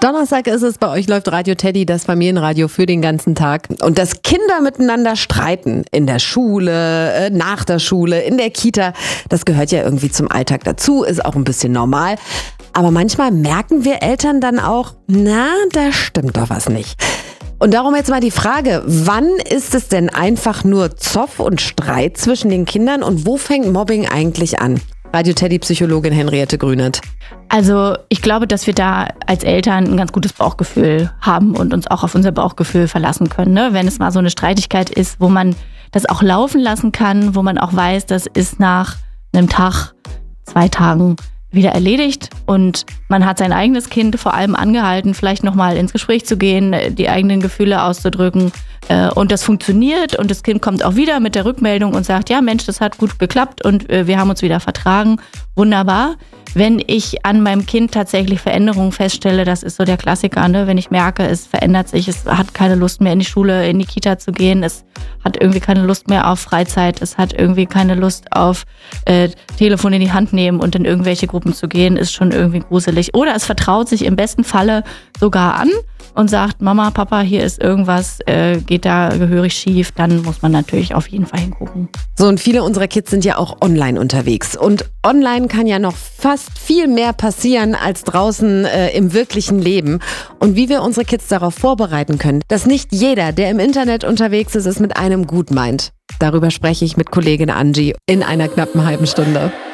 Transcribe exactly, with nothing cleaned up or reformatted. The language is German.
Donnerstag ist es, bei euch läuft Radio Teddy, das Familienradio für den ganzen Tag. Und dass Kinder miteinander streiten, in der Schule, nach der Schule, in der Kita, das gehört ja irgendwie zum Alltag dazu, ist auch ein bisschen normal. Aber manchmal merken wir Eltern dann auch, na, da stimmt doch was nicht. Und darum jetzt mal die Frage, wann ist es denn einfach nur Zoff und Streit zwischen den Kindern und wo fängt Mobbing eigentlich an? Radio Teddy-Psychologin Henriette Grünert. Also ich glaube, dass wir da als Eltern ein ganz gutes Bauchgefühl haben und uns auch auf unser Bauchgefühl verlassen können. Ne? Wenn es mal so eine Streitigkeit ist, wo man das auch laufen lassen kann, wo man auch weiß, das ist nach einem Tag, zwei Tagen wieder erledigt und man hat sein eigenes Kind vor allem angehalten, vielleicht nochmal ins Gespräch zu gehen, die eigenen Gefühle auszudrücken und das funktioniert und das Kind kommt auch wieder mit der Rückmeldung und sagt, ja Mensch, das hat gut geklappt und wir haben uns wieder vertragen, wunderbar. Wenn ich an meinem Kind tatsächlich Veränderungen feststelle, das ist so der Klassiker, ne? Wenn ich merke, es verändert sich, es hat keine Lust mehr in die Schule, in die Kita zu gehen, es hat irgendwie keine Lust mehr auf Freizeit, es hat irgendwie keine Lust auf äh, Telefon in die Hand nehmen und in irgendwelche Gruppen zu gehen, ist schon irgendwie gruselig. Oder es vertraut sich im besten Falle sogar an und sagt, Mama, Papa, hier ist irgendwas, äh, geht da gehörig schief, dann muss man natürlich auf jeden Fall hingucken. So, und viele unserer Kids sind ja auch online unterwegs. Und online kann ja noch fast viel mehr passieren als draußen äh, im wirklichen Leben. Und wie wir unsere Kids darauf vorbereiten können, dass nicht jeder, der im Internet unterwegs ist, es mit einem gut meint. Darüber spreche ich mit Kollegin Angie in einer knappen halben Stunde.